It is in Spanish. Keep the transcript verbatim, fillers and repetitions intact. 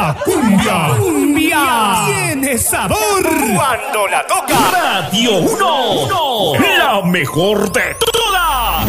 La cumbia. Cumbia tiene sabor Cuando la toca Radio uno. la mejor de